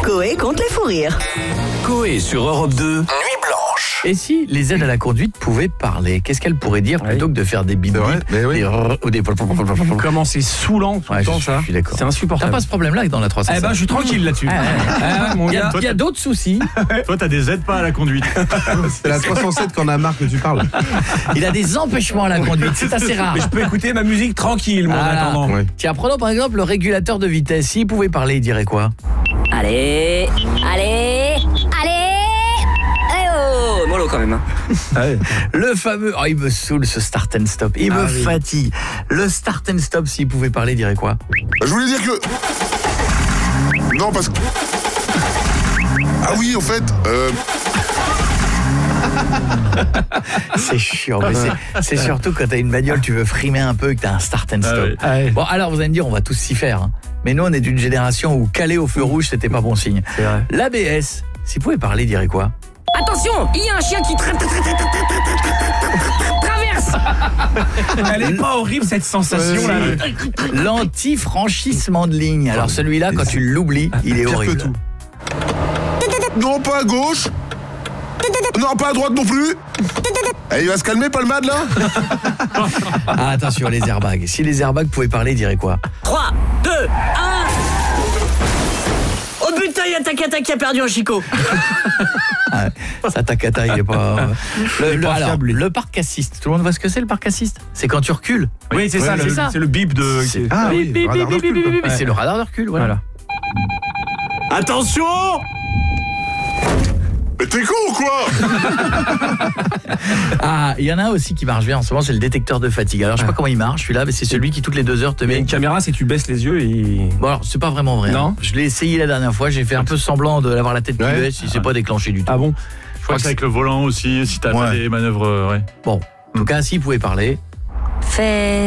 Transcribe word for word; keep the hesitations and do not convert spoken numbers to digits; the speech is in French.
Coé contre les fous rires. Coé sur Europe deux, Nuit Blanche. Et si les aides à la conduite pouvaient parler, qu'est-ce qu'elles pourraient dire plutôt Oui. que de faire des bip C'est vrai, mais oui. des rrr ou des Comment c'est saoulant tout Ouais, le je, temps ça. je suis d'accord. C'est T'as insupportable. pas ce problème-là dans la trois cent cinq? Eh ben, je suis tranquille là-dessus. Ah, ouais. Ah, mon Il y a, gars. il y a d'autres soucis. Toi, t'as des aides pas à la conduite. C'est la trois cent sept qu'on a marre que tu parles. Il a des empêchements à la conduite, c'est assez rare. Mais je peux écouter ma musique tranquille, moi, en Voilà. attendant. Ouais. Tiens, prenons par exemple le régulateur de vitesse. S'il pouvait parler, il dirait quoi? Allez, allez, allez. Eh oh, mollo quand même. Hein. Le fameux... Oh, il me saoule ce start and stop. Il Ah me oui. fatigue. Le start and stop, s'il pouvait parler, il dirait quoi? Je voulais dire que... Non, parce que... Ah oui, en fait... Euh... C'est chiant, mais c'est- c'est surtout quand t'as une bagnole, tu veux frimer un peu et que t'as un start and stop. Ah oui. Ah ouais. Bon, alors vous allez me dire, on va tous s'y faire. Hein. Mais nous, on est d'une génération où caler au feu rouge, c'était pas bon signe. C'est vrai. L'A B S, s'il pouvait parler, il dirait quoi? Attention, il y a un chien qui tra- tra- tra- tra- tra- tra- traverse. Elle est pas horrible cette sensation là. L'anti-franchissement de ligne. Alors celui-là, quand tu l'oublies, il est Pire horrible. que tout. Non, pas à gauche. Non, pas à droite non plus. Eh, il va se calmer, Palmade, là. Ah, attention, les airbags. Si les airbags pouvaient parler, ils diraient quoi? trois, deux, un. Oh putain, il y a Takata qui a perdu un chicot. Ah, ça, Takata, il est pas... Le, le- pas alors, fiable, lui. le parc assist. Tout le monde voit ce que c'est, le parc assist? C'est quand tu recules. Oui, c'est Ouais, ça, c'est le- ça. c'est le bip de. C'est- Ah Bip, oui, bip, radar bip, de bip, recul, bip, quoi. bip. C'est le radar de recul, voilà. Voilà. Attention! Mais t'es con ou quoi? Ah, il y en a un aussi qui marche bien en ce moment, c'est le détecteur de fatigue. Alors, je sais pas comment il marche, celui-là, mais c'est celui qui, toutes les deux heures, te Mais met... une caméra, si tu baisses les yeux, et. Bon, alors, c'est pas vraiment vrai. Non. hein. Je l'ai essayé la dernière fois, j'ai fait un peu semblant d'avoir la tête qui Ouais. baisse, il s'est pas déclenché du tout. Ah bon? Je crois que c'est avec le volant aussi, si t'as Ouais. pas des manœuvres, euh, ouais. Bon, en tout cas, s'il pouvait parler... Fais